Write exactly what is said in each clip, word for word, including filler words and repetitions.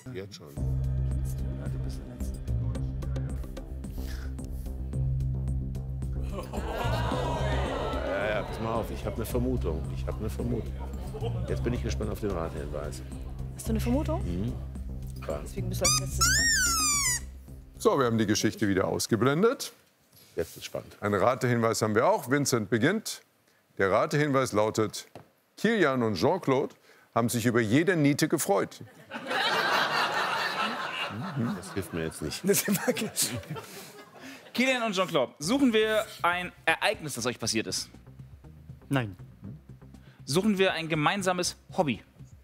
Jetzt schon. Ja, du bist der Letzte. Ja, ja, pass mal auf, ich habe eine Vermutung. Ich habe eine Vermutung. Jetzt bin ich gespannt auf den Ratehinweis. Hast du eine Vermutung? Mhm. Klar. Deswegen bist du als letztes dran. So, wir haben die Geschichte wieder ausgeblendet. Jetzt ist spannend. Einen Ratehinweis haben wir auch. Vincent beginnt. Der Ratehinweis lautet: Kilian und Jean-Claude haben sich über jede Niete gefreut. Das hilft mir jetzt nicht. Kilian und Jean-Claude, suchen wir ein Ereignis, das euch passiert ist? Nein. Suchen wir ein gemeinsames Hobby?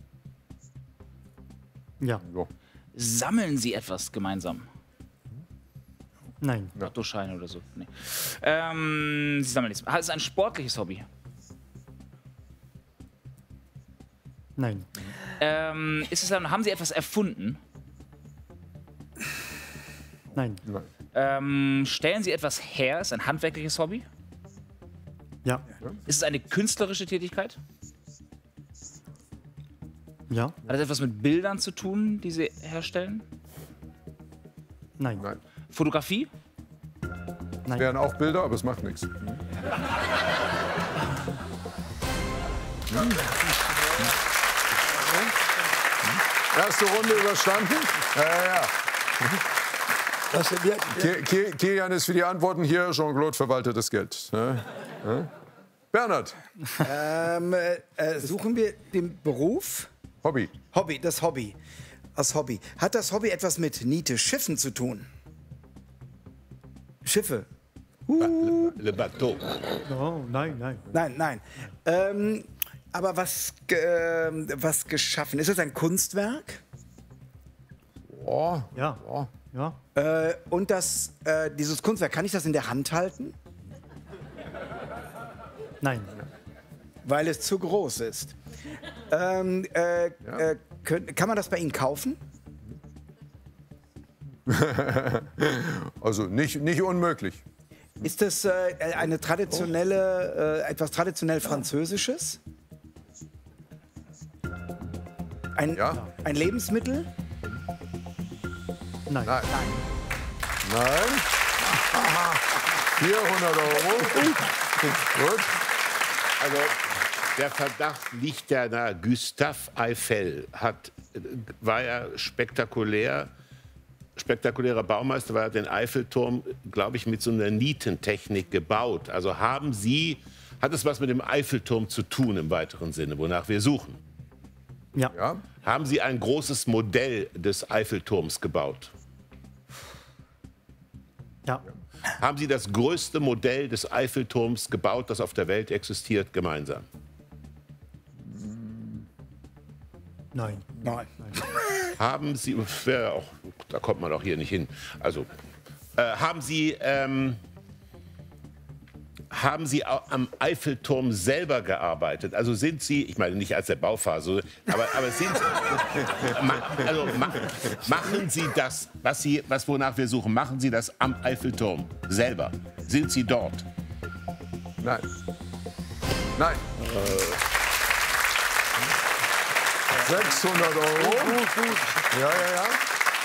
Ja. So. Sammeln Sie etwas gemeinsam? Nein. Lottoscheine oder so? Nee. Ähm, Sie sammeln nichts. Hat es ein sportliches Hobby? Nein. Ähm, ist es dann, haben Sie etwas erfunden? Nein. Ähm, stellen Sie etwas her? Ist es ein handwerkliches Hobby? Ja. Ist es eine künstlerische Tätigkeit? Ja. Hat es etwas mit Bildern zu tun, die Sie herstellen? Nein. Nein. Fotografie? Nein. Wären auch Bilder, aber es macht nichts. Erste Runde überstanden. Ja, ja, ja. Das, wir, Ki- Ki- Kilian ist für die Antworten hier, Jean-Claude verwaltet das Geld. Ne? Ja? Bernhard, ähm, äh, suchen wir den Beruf? Hobby. Hobby, das Hobby. Das Hobby. Hat das Hobby etwas mit Niete Schiffen zu tun? Schiffe? Le, le bateau. Oh, nein, nein. Nein, nein. Ähm, aber was, ge- ähm, was geschaffen? Ist es ein Kunstwerk? Oh, Ja. oh. Ja. Äh, und das, äh, dieses Kunstwerk, kann ich das in der Hand halten? Nein. Weil es zu groß ist. Ähm, äh, äh, könnt, kann man das bei Ihnen kaufen? Also nicht, nicht unmöglich. Ist das äh, eine traditionelle, äh, etwas traditionell Französisches? Ein, Ja. ein Lebensmittel? Nein. Nein. Nein. vierhundert Euro. Gut. Also, der Verdacht liegt ja nahe. Gustave Eiffel hat, war ja spektakulär, spektakulärer Baumeister, weil er den Eiffelturm, glaube ich, mit so einer Nietentechnik gebaut. Also haben Sie, hat es was mit dem Eiffelturm zu tun im weiteren Sinne, wonach wir suchen? Ja. Ja. Haben Sie ein großes Modell des Eiffelturms gebaut? Ja. Haben Sie das größte Modell des Eiffelturms gebaut, das auf der Welt existiert, gemeinsam? Nein. Nein. Haben Sie, wär auch, da kommt man auch hier nicht hin. Also, äh, haben Sie, ähm, haben Sie au- am Eiffelturm selber gearbeitet? Also sind Sie, ich meine nicht als der Bauphase, aber, aber sind, ma, also ma, machen Sie das, was Sie, was wonach wir suchen, machen Sie das am Eiffelturm selber? Sind Sie dort? Nein. Nein. sechshundert Euro. Ja, ja, ja.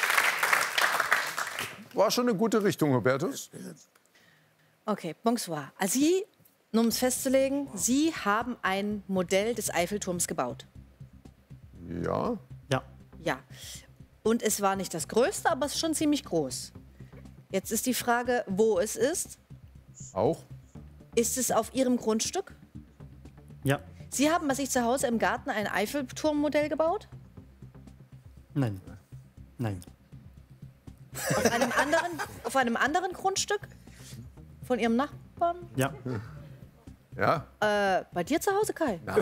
War schon eine gute Richtung, Hubertus. Okay, bonsoir. Also Sie, nur um es festzulegen, Sie haben ein Modell des Eiffelturms gebaut. Ja. Ja. Ja. Und es war nicht das größte, aber es ist schon ziemlich groß. Jetzt ist die Frage, wo es ist. Auch. Ist es auf Ihrem Grundstück? Ja. Sie haben bei sich zu Hause im Garten ein Eiffelturmmodell gebaut? Nein. Nein. Auf einem anderen, auf einem anderen Grundstück? Von Ihrem Nachbarn? Ja. Ja. Äh, bei dir zu Hause, Kai? Nein.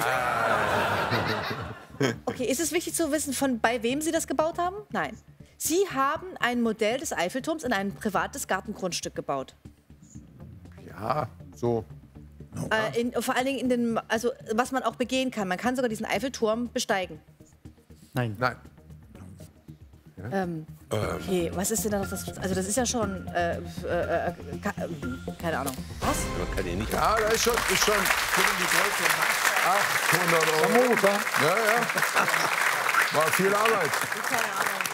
Okay, ist es wichtig zu wissen, von bei wem Sie das gebaut haben? Nein. Sie haben ein Modell des Eiffelturms in ein privates Gartengrundstück gebaut. Ja, so. Äh, in, vor allen Dingen in den, also was man auch begehen kann. Man kann sogar diesen Eiffelturm besteigen. Nein. Nein. Ähm, okay, was ist denn da noch das? Also das ist ja schon, äh, äh, äh, ka- äh, keine Ahnung. Was? Man kann ihn nicht. Ja, da ist schon, ist schon achthundert Euro. Ja, ja. War viel Arbeit. Keine Ahnung.